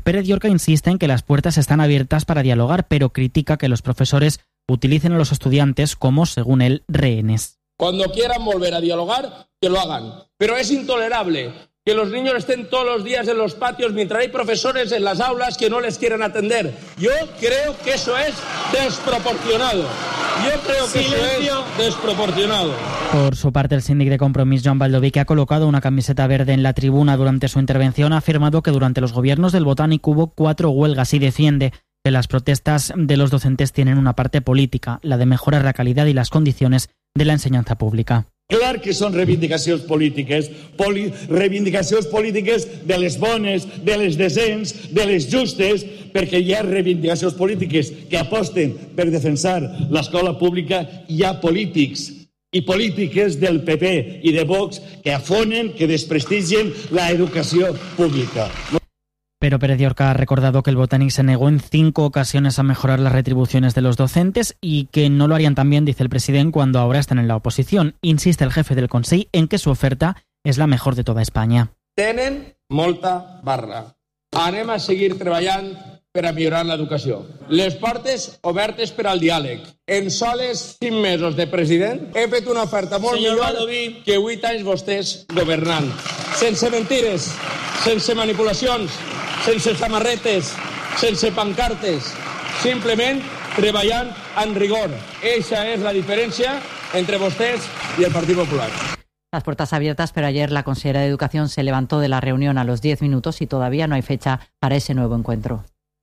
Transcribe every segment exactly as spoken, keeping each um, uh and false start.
Pérez Llorca insiste en que las puertas están abiertas para dialogar, pero critica que los profesores utilicen a los estudiantes como, según él, rehenes. Cuando quieran volver a dialogar, que lo hagan. Pero es intolerable que los niños estén todos los días en los patios mientras hay profesores en las aulas que no les quieren atender. Yo creo que eso es desproporcionado. Yo creo que Silencio. eso es desproporcionado. Por su parte, el síndic de Compromís, Joan Baldoví, que ha colocado una camiseta verde en la tribuna durante su intervención, ha afirmado que durante los gobiernos del Botánic hubo cuatro huelgas y defiende que las protestas de los docentes tienen una parte política, la de mejorar la calidad y las condiciones de la enseñanza pública. Clar que són reivindicacions polítiques, poli, reivindicacions polítiques de les bones, de les decents, de les justes, perquè hi ha reivindicacions polítiques que aposten per defensar l'escola pública, hi ha polítics i polítiques del P P i de Vox que afonen, que desprestigien l'educació pública. Pero Pérez Llorca ha recordado que el Botánic se negó en cinco ocasiones a mejorar las retribuciones de los docentes y que no lo harían también, dice el presidente, cuando ahora están en la oposición. Insiste el jefe del Consell en que su oferta es la mejor de toda España. Tenen molta barra. Anem a seguir treballant per a millorar l'educació. Les portes obertes per al diàleg. En soles cinc mesos de president he fet una oferta molt Senyor millor Baldoví. que vuit anys vostès governant. Sense mentires, sense manipulacions, sense samarretes, sense pancartes, simplement treballant en rigor. Esa és la diferència entre vostès i el Partit Popular. Las puertas abiertas, pero ayer la consejera de Educación se levantó de la reunión a los diez minutos y todavía no hay fecha para ese nuevo encuentro.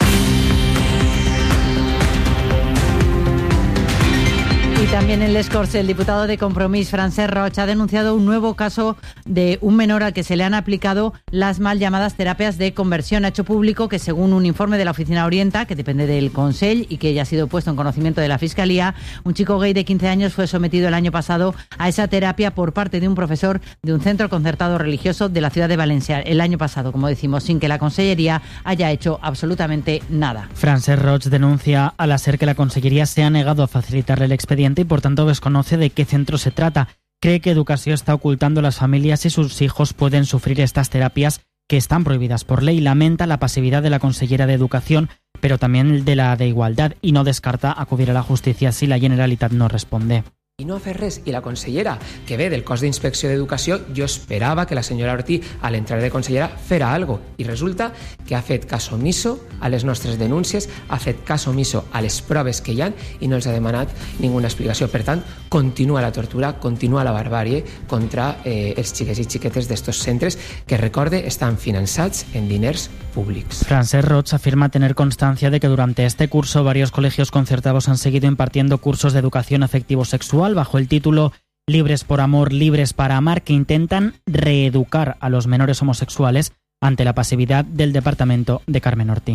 Y también en Les Corts, el diputado de Compromís, Francesc Roig, ha denunciado un nuevo caso de un menor al que se le han aplicado las mal llamadas terapias de conversión. Ha hecho público que, según un informe de la Oficina Orienta, que depende del Consell y que ya ha sido puesto en conocimiento de la Fiscalía, un chico gay de quince años fue sometido el año pasado a esa terapia por parte de un profesor de un centro concertado religioso de la ciudad de Valencia. El año pasado, como decimos, sin que la Consellería haya hecho absolutamente nada. Francesc Roig denuncia a la SER que la Consellería se ha negado a facilitarle el expediente y por tanto desconoce de qué centro se trata. Cree que Educación está ocultando a las familias si sus hijos pueden sufrir estas terapias que están prohibidas por ley. Lamenta la pasividad de la consellera de Educación, pero también de la de Igualdad, y no descarta acudir a la justicia si la Generalitat no responde. I no fer res. I la consellera, que ve del cos d'inspecció d'educació, jo esperava que la senyora Ortí, a l'entrar de consellera, fera algo. I resulta que ha fet cas omiso a les nostres denúncies, ha fet cas omiso a les proves que hi ha i no els ha demanat ninguna explicació. Per tant, continua la tortura, continua la barbàrie contra eh, els xiquets i xiquetes d'estos centres que, recorde, estan finançats en diners públics. Francesc Roig afirma tener constancia de que durante este curso varios colegios concertados han seguido impartiendo cursos de educación afectivo-sexual bajo el título Libres por Amor, Libres para Amar, que intentan reeducar a los menores homosexuales ante la pasividad del departamento de Carmen Ortí.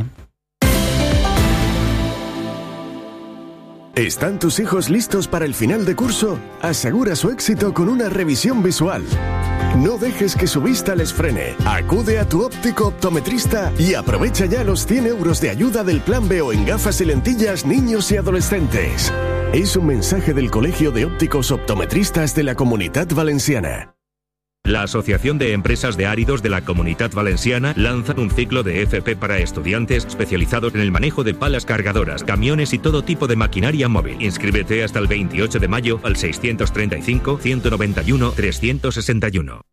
¿Están tus hijos listos para el final de curso? Asegura su éxito con una revisión visual. No dejes que su vista les frene. Acude a tu óptico optometrista y aprovecha ya los cien euros de ayuda del Plan B O en gafas y lentillas niños y adolescentes. Es un mensaje del Colegio de Ópticos Optometristas de la Comunitat Valenciana. La Asociación de Empresas de Áridos de la Comunitat Valenciana lanza un ciclo de F P para estudiantes especializados en el manejo de palas cargadoras, camiones y todo tipo de maquinaria móvil. Inscríbete hasta el veintiocho de mayo al seiscientos treinta y cinco, ciento noventa y uno, trescientos sesenta y uno.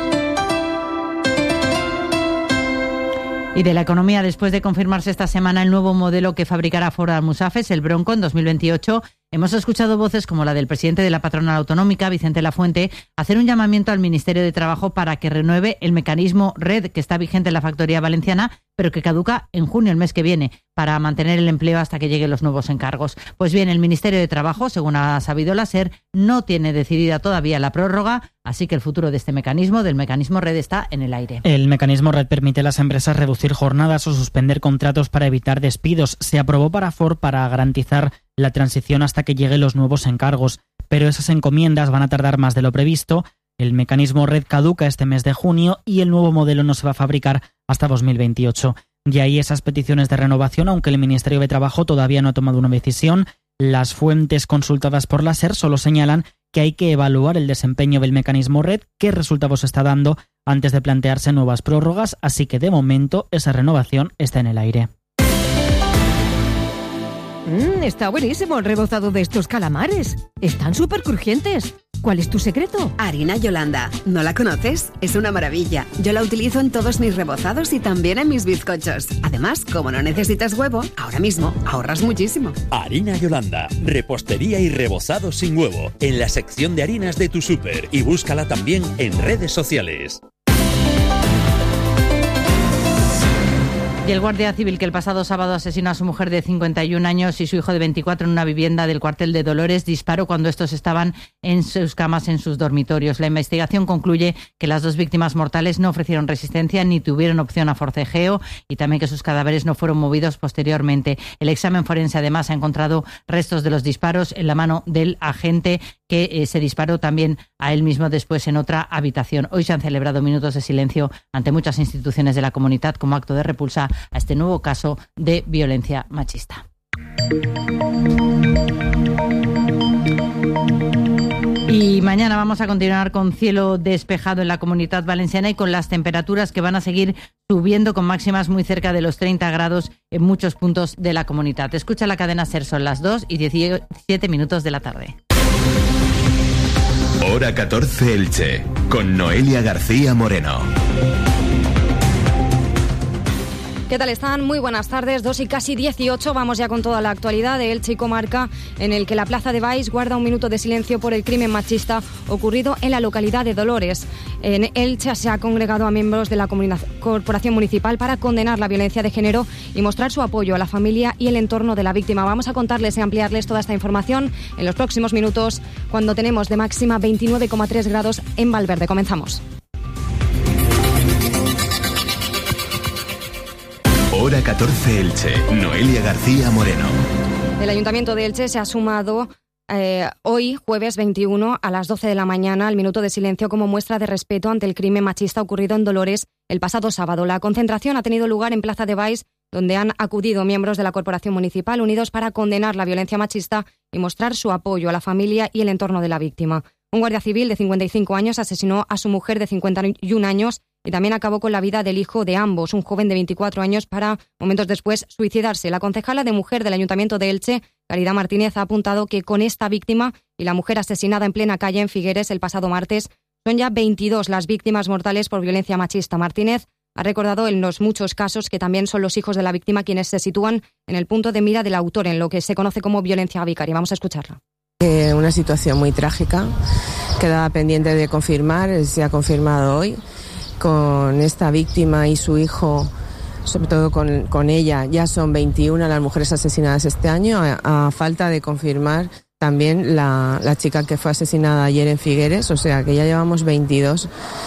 Y de la economía, después de confirmarse esta semana el nuevo modelo que fabricará Ford Almusafes, el Bronco, en dos mil veintiocho, hemos escuchado voces como la del presidente de la patronal autonómica, Vicente Lafuente, hacer un llamamiento al Ministerio de Trabajo para que renueve el mecanismo RED que está vigente en la factoría valenciana, pero que caduca en junio, el mes que viene, para mantener el empleo hasta que lleguen los nuevos encargos. Pues bien, el Ministerio de Trabajo, según ha sabido la SER, no tiene decidida todavía la prórroga, así que el futuro de este mecanismo, del mecanismo RED, está en el aire. El mecanismo RED permite a las empresas reducir jornadas o suspender contratos para evitar despidos. Se aprobó para Ford para garantizar la transición hasta que lleguen los nuevos encargos, pero esas encomiendas van a tardar más de lo previsto. El mecanismo RED caduca este mes de junio y el nuevo modelo no se va a fabricar hasta dos mil veintiocho. Y ahí esas peticiones de renovación, aunque el Ministerio de Trabajo todavía no ha tomado una decisión, las fuentes consultadas por la SER solo señalan que hay que evaluar el desempeño del mecanismo red, qué resultados está dando antes de plantearse nuevas prórrogas, así que de momento esa renovación está en el aire. Mmm, está buenísimo el rebozado de estos calamares. Están súper crujientes. ¿Cuál es tu secreto? Harina Yolanda. ¿No la conoces? Es una maravilla. Yo la utilizo en todos mis rebozados y también en mis bizcochos. Además, como no necesitas huevo, ahora mismo ahorras muchísimo. Harina Yolanda. Repostería y rebozado sin huevo. En la sección de harinas de tu súper. Y búscala también en redes sociales. Y el guardia civil que el pasado sábado asesinó a su mujer de cincuenta y un años y su hijo de veinticuatro en una vivienda del cuartel de Dolores disparó cuando estos estaban en sus camas en sus dormitorios. La investigación concluye que las dos víctimas mortales no ofrecieron resistencia ni tuvieron opción a forcejeo y también que sus cadáveres no fueron movidos posteriormente. El examen forense además ha encontrado restos de los disparos en la mano del agente que eh, se disparó también a él mismo después en otra habitación. Hoy se han celebrado minutos de silencio ante muchas instituciones de la comunidad como acto de repulsa a este nuevo caso de violencia machista. Y mañana vamos a continuar con cielo despejado en la Comunidad Valenciana y con las temperaturas que van a seguir subiendo con máximas muy cerca de los treinta grados en muchos puntos de la comunidad. Escucha la cadena SER, son las dos y diecisiete minutos de la tarde. Hora catorce Elche, con Noelia García Moreno. ¿Qué tal están? Muy buenas tardes, dos y casi dieciocho. Vamos ya con toda la actualidad de Elche y comarca, en el que la Plaza de Baix guarda un minuto de silencio por el crimen machista ocurrido en la localidad de Dolores. En Elche se ha congregado a miembros de la Corporación Municipal para condenar la violencia de género y mostrar su apoyo a la familia y el entorno de la víctima. Vamos a contarles y ampliarles toda esta información en los próximos minutos, cuando tenemos de máxima veintinueve coma tres grados en Valverde. Comenzamos. Hora catorce Elche, Noelia García Moreno. El Ayuntamiento de Elche se ha sumado eh, hoy, jueves veintiuno, a las doce de la mañana, al minuto de silencio como muestra de respeto ante el crimen machista ocurrido en Dolores el pasado sábado. La concentración ha tenido lugar en Plaza de Baix, donde han acudido miembros de la Corporación Municipal unidos para condenar la violencia machista y mostrar su apoyo a la familia y el entorno de la víctima. Un guardia civil de cincuenta y cinco años asesinó a su mujer de cincuenta y un años y también acabó con la vida del hijo de ambos, un joven de veinticuatro años, para momentos después suicidarse. La concejala de mujer del Ayuntamiento de Elche, Caridad Martínez, ha apuntado que con esta víctima y la mujer asesinada en plena calle en Figueres el pasado martes, son ya veintidós las víctimas mortales por violencia machista. Martínez ha recordado en los muchos casos que también son los hijos de la víctima quienes se sitúan en el punto de mira del autor, en lo que se conoce como violencia vicaria. Vamos a escucharla. Eh, una situación muy trágica, quedaba pendiente de confirmar, se ha confirmado hoy, con esta víctima y su hijo, sobre todo con, con ella. Ya son veintiuna las mujeres asesinadas este año, a, a falta de confirmar también la, la chica que fue asesinada ayer en Figueres, o sea que ya llevamos veintidós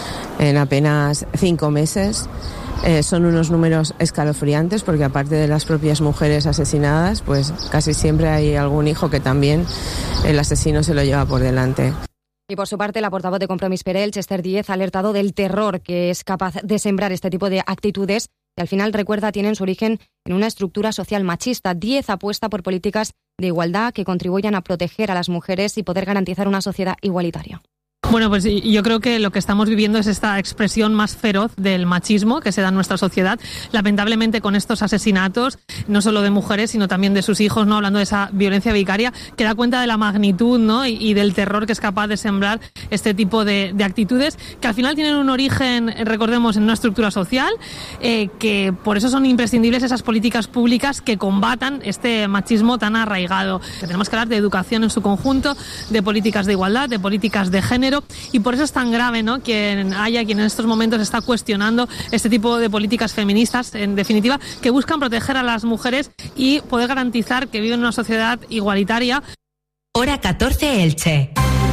en apenas cinco meses. Eh, son unos números escalofriantes porque aparte de las propias mujeres asesinadas, pues casi siempre hay algún hijo que también el asesino se lo lleva por delante. Y por su parte, la portavoz de Compromís per Elche, Esther Díez, ha alertado del terror que es capaz de sembrar este tipo de actitudes que al final, recuerda, tienen su origen en una estructura social machista. Díez apuesta por políticas de igualdad que contribuyan a proteger a las mujeres y poder garantizar una sociedad igualitaria. Bueno, pues yo creo que lo que estamos viviendo es esta expresión más feroz del machismo que se da en nuestra sociedad, lamentablemente con estos asesinatos, no solo de mujeres, sino también de sus hijos, ¿no? Hablando de esa violencia vicaria, que da cuenta de la magnitud, ¿no? y, y del terror que es capaz de sembrar este tipo de, de actitudes, que al final tienen un origen, recordemos, en una estructura social, eh, que por eso son imprescindibles esas políticas públicas que combatan este machismo tan arraigado. Que tenemos que hablar de educación en su conjunto, de políticas de igualdad, de políticas de género. Y por eso es tan grave, ¿no?, quien haya quien en estos momentos está cuestionando este tipo de políticas feministas, en definitiva, que buscan proteger a las mujeres y poder garantizar que viven en una sociedad igualitaria. Hora catorce Elche.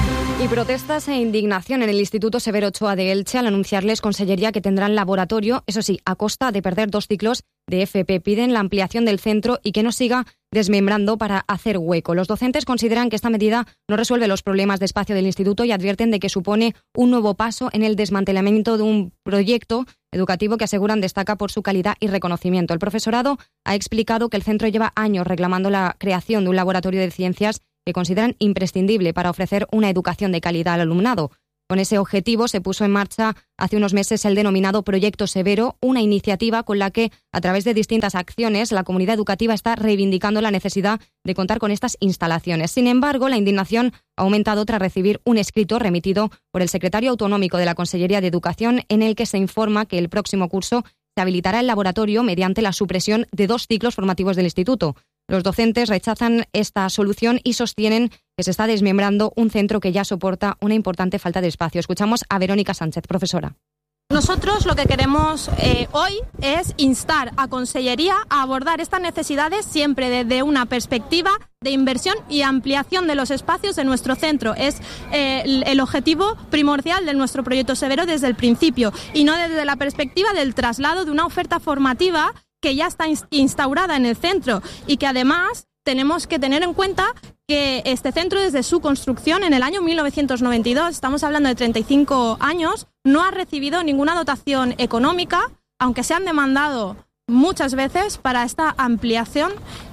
Y protestas e indignación en el Instituto Severo Ochoa de Elche al anunciarles Consellería que tendrán laboratorio, eso sí, a costa de perder dos ciclos de F P. Piden la ampliación del centro y que no siga desmembrando para hacer hueco. Los docentes consideran que esta medida no resuelve los problemas de espacio del instituto y advierten de que supone un nuevo paso en el desmantelamiento de un proyecto educativo que aseguran destaca por su calidad y reconocimiento. El profesorado ha explicado que el centro lleva años reclamando la creación de un laboratorio de ciencias que consideran imprescindible para ofrecer una educación de calidad al alumnado. Con ese objetivo se puso en marcha hace unos meses el denominado Proyecto Severo, una iniciativa con la que, a través de distintas acciones, la comunidad educativa está reivindicando la necesidad de contar con estas instalaciones. Sin embargo, la indignación ha aumentado tras recibir un escrito remitido por el secretario autonómico de la Consellería de Educación, en el que se informa que el próximo curso se habilitará el laboratorio mediante la supresión de dos ciclos formativos del instituto. Los docentes rechazan esta solución y sostienen que se está desmembrando un centro que ya soporta una importante falta de espacio. Escuchamos a Verónica Sánchez, profesora. Nosotros lo que queremos eh, hoy es instar a Consellería a abordar estas necesidades siempre desde una perspectiva de inversión y ampliación de los espacios de nuestro centro. Es eh, el, el objetivo primordial de nuestro proyecto Severo desde el principio y no desde la perspectiva del traslado de una oferta formativa que ya está instaurada en el centro y que además tenemos que tener en cuenta que este centro, desde su construcción en el año mil novecientos noventa y dos, estamos hablando de treinta y cinco años, no ha recibido ninguna dotación económica, aunque se han demandado muchas veces para esta ampliación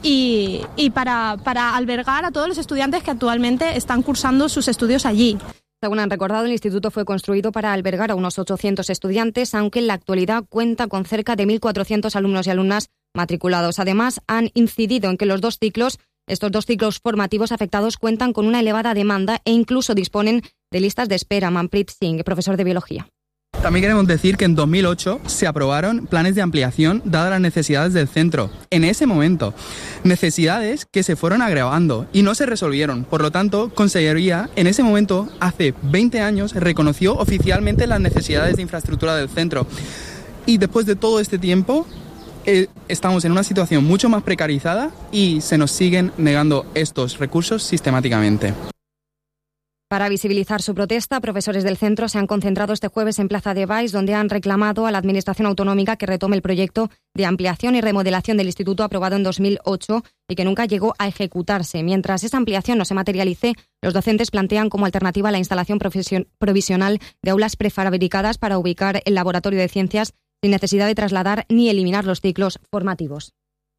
y, y para, para albergar a todos los estudiantes que actualmente están cursando sus estudios allí. Según han recordado, el instituto fue construido para albergar a unos ochocientos estudiantes, aunque en la actualidad cuenta con cerca de mil cuatrocientos alumnos y alumnas matriculados. Además, han incidido en que los dos ciclos, estos dos ciclos formativos afectados cuentan con una elevada demanda e incluso disponen de listas de espera. Manpreet Singh, profesor de biología. También queremos decir que en dos mil ocho se aprobaron planes de ampliación dadas las necesidades del centro. En ese momento, necesidades que se fueron agravando y no se resolvieron. Por lo tanto, Consellería en ese momento, hace veinte años, reconoció oficialmente las necesidades de infraestructura del centro. Y después de todo este tiempo, eh, estamos en una situación mucho más precarizada y se nos siguen negando estos recursos sistemáticamente. Para visibilizar su protesta, profesores del centro se han concentrado este jueves en Plaza de Baix, donde han reclamado a la Administración autonómica que retome el proyecto de ampliación y remodelación del instituto aprobado en dos mil ocho y que nunca llegó a ejecutarse. Mientras esa ampliación no se materialice, los docentes plantean como alternativa la instalación provisional de aulas prefabricadas para ubicar el laboratorio de ciencias sin necesidad de trasladar ni eliminar los ciclos formativos.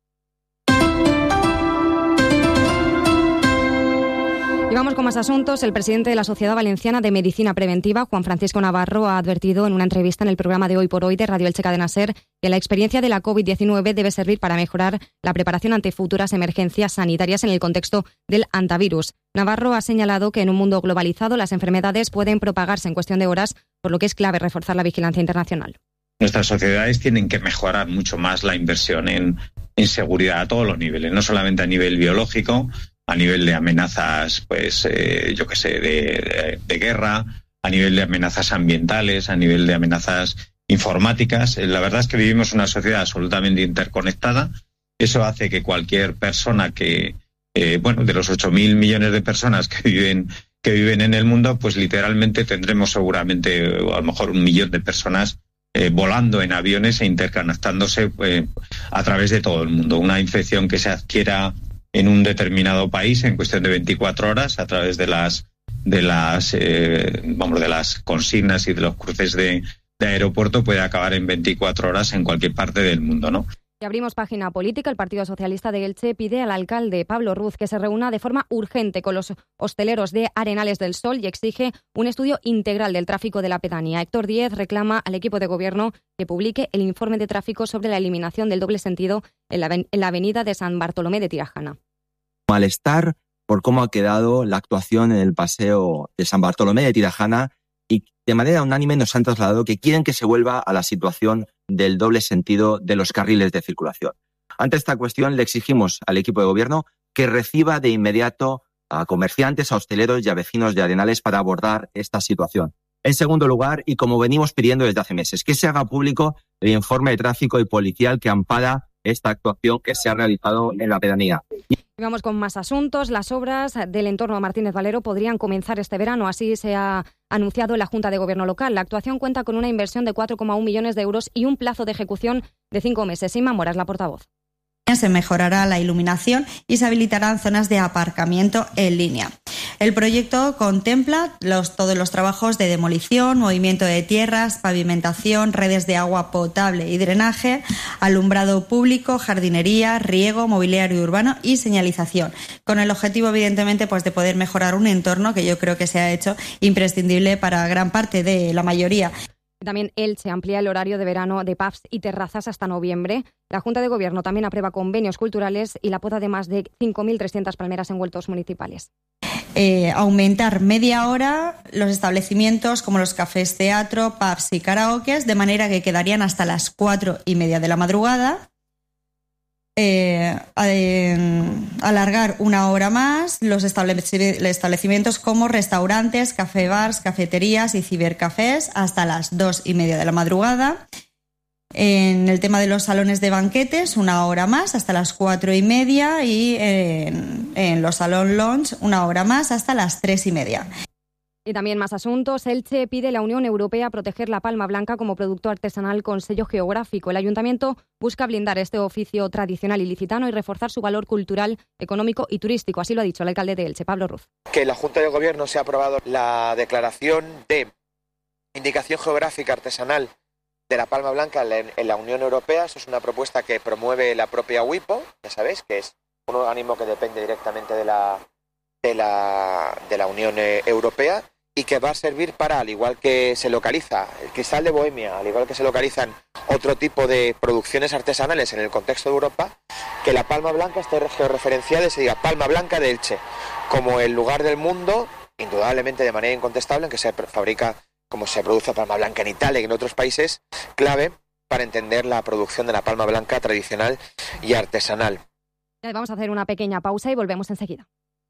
Y vamos con más asuntos. El presidente de la Sociedad Valenciana de Medicina Preventiva, Juan Francisco Navarro, ha advertido en una entrevista en el programa de Hoy por Hoy de Radio Elche Cadena Ser que la experiencia de la covid diecinueve debe servir para mejorar la preparación ante futuras emergencias sanitarias en el contexto del antivirus. Navarro ha señalado que en un mundo globalizado las enfermedades pueden propagarse en cuestión de horas, por lo que es clave reforzar la vigilancia internacional. Nuestras sociedades tienen que mejorar mucho más la inversión en, en seguridad a todos los niveles, no solamente a nivel biológico, a nivel de amenazas, pues, eh, yo qué sé, de, de, de guerra, a nivel de amenazas ambientales, a nivel de amenazas informáticas. La verdad es que vivimos una sociedad absolutamente interconectada. Eso hace que cualquier persona que, eh, bueno, de los ocho mil millones de personas que viven que viven en el mundo, pues literalmente tendremos seguramente a lo mejor un millón de personas eh, volando en aviones e interconectándose eh, a través de todo el mundo. Una infección que se adquiera en un determinado país en cuestión de veinticuatro horas a través de las de las eh, vamos de las consignas y de los cruces de, de aeropuerto puede acabar en veinticuatro horas en cualquier parte del mundo, ¿no? Y abrimos página política. El Partido Socialista de Elche pide al alcalde Pablo Ruz que se reúna de forma urgente con los hosteleros de Arenales del Sol y exige un estudio integral del tráfico de la pedanía. Héctor Díez reclama al equipo de gobierno que publique el informe de tráfico sobre la eliminación del doble sentido en la, en la avenida de San Bartolomé de Tirajana. Malestar por cómo ha quedado la actuación en el paseo de San Bartolomé de Tirajana y de manera unánime nos han trasladado que quieren que se vuelva a la situación del doble sentido de los carriles de circulación. Ante esta cuestión le exigimos al equipo de gobierno que reciba de inmediato a comerciantes, a hosteleros y a vecinos de Arenales para abordar esta situación. En segundo lugar, y como venimos pidiendo desde hace meses, que se haga público el informe de tráfico y policial que ampara esta actuación que se ha realizado en la pedanía. Y vamos con más asuntos. Las obras del entorno a Martínez Valero podrían comenzar este verano. Así se ha anunciado en la Junta de Gobierno local. La actuación cuenta con una inversión de cuatro coma uno millones de euros y un plazo de ejecución de cinco meses. Inma Mora es la portavoz. Se mejorará la iluminación y se habilitarán zonas de aparcamiento en línea. El proyecto contempla los, todos los trabajos de demolición, movimiento de tierras, pavimentación, redes de agua potable y drenaje, alumbrado público, jardinería, riego, mobiliario urbano y señalización, con el objetivo, evidentemente, pues de poder mejorar un entorno que yo creo que se ha hecho imprescindible para gran parte de la mayoría. También Elche amplía el horario de verano de pubs y terrazas hasta noviembre. La Junta de Gobierno también aprueba convenios culturales y la poda de más de cinco mil trescientas palmeras en huertos municipales. Eh, aumentar media hora los establecimientos como los cafés, teatro, pubs y karaokes, de manera que quedarían hasta las cuatro y media de la madrugada. Eh, eh, alargar una hora más los establecimientos como restaurantes, café bars, cafeterías y cibercafés hasta las dos y media de la madrugada. En el tema de los salones de banquetes, una hora más hasta las cuatro y media, y en, en los salón lounge una hora más hasta las tres y media. Y también más asuntos. Elche pide a la Unión Europea proteger la palma blanca como producto artesanal con sello geográfico. El Ayuntamiento busca blindar este oficio tradicional ilicitano y reforzar su valor cultural, económico y turístico. Así lo ha dicho el alcalde de Elche, Pablo Ruz. Que la Junta de Gobierno se ha aprobado la declaración de indicación geográfica artesanal de la palma blanca en la Unión Europea. Eso es una propuesta que promueve la propia WIPO, ya sabéis, que es un organismo que depende directamente de la, de la, de la Unión Europea, y que va a servir para, al igual que se localiza el cristal de Bohemia, al igual que se localizan otro tipo de producciones artesanales en el contexto de Europa, que la palma blanca esté georreferenciada y se diga palma blanca de Elche, como el lugar del mundo, indudablemente de manera incontestable, en que se fabrica, como se produce palma blanca en Italia y en otros países, clave para entender la producción de la palma blanca tradicional y artesanal. Vamos a hacer una pequeña pausa y volvemos enseguida.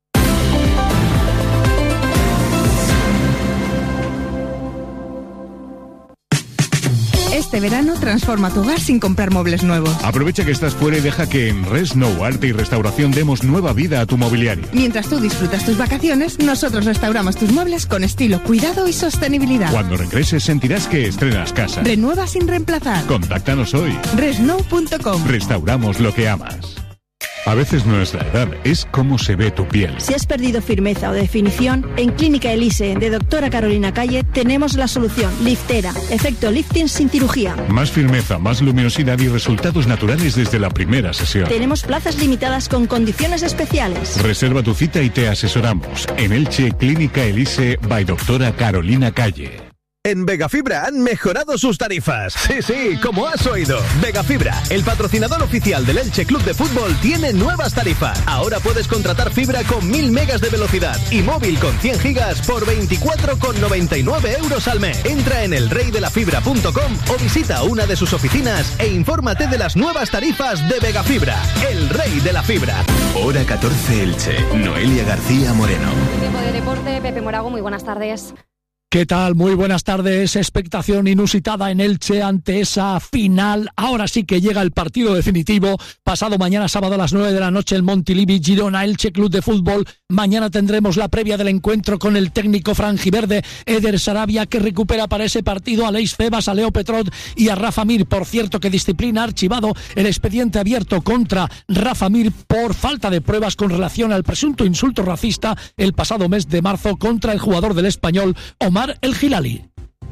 Este verano transforma tu hogar sin comprar muebles nuevos. Aprovecha que estás fuera y deja que en Resnow Arte y Restauración demos nueva vida a tu mobiliario. Mientras tú disfrutas tus vacaciones, nosotros restauramos tus muebles con estilo, cuidado y sostenibilidad. Cuando regreses sentirás que estrenas casa. Renueva sin reemplazar. Contáctanos hoy. Resnow punto com. Restauramos lo que amas. A veces no es la edad, es cómo se ve tu piel. Si has perdido firmeza o definición, en Clínica Elise de doctora Carolina Calle tenemos la solución. Liftera, efecto lifting sin cirugía. Más firmeza, más luminosidad y resultados naturales desde la primera sesión. Tenemos plazas limitadas con condiciones especiales. Reserva tu cita y te asesoramos. En Elche, Clínica Elise by doctora Carolina Calle. En Vegafibra han mejorado sus tarifas. Sí, sí, como has oído. Vegafibra, el patrocinador oficial del Elche Club de Fútbol, tiene nuevas tarifas. Ahora puedes contratar fibra con mil megas de velocidad y móvil con cien gigas por veinticuatro con noventa y nueve euros al mes. Entra en el rey de la fibra punto com o visita una de sus oficinas e infórmate de las nuevas tarifas de Vegafibra, el rey de la fibra. Hora catorce Elche. Noelia García Moreno. Tiempo de deporte, Pepe Morago, muy buenas tardes. ¿Qué tal? Muy buenas tardes. Expectación inusitada en Elche ante esa final. Ahora sí que llega el partido definitivo. Pasado mañana sábado a las nueve de la noche el Montilivi Girona Elche Club de Fútbol. Mañana tendremos la previa del encuentro con el técnico franjiverde Eder Sarabia, que recupera para ese partido a Aleix Febas, a Leo Petrot y a Rafa Mir. Por cierto, que disciplina ha archivado el expediente abierto contra Rafa Mir por falta de pruebas con relación al presunto insulto racista el pasado mes de marzo contra el jugador del Español Omar El Gilali.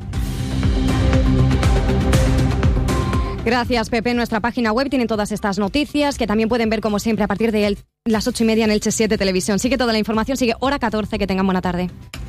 Gracias, Pepe. En nuestra página web tienen todas estas noticias que también pueden ver, como siempre, a partir de las ocho y media en Elche siete Televisión. Sigue toda la información, sigue Hora catorce. Que tengan buena tarde.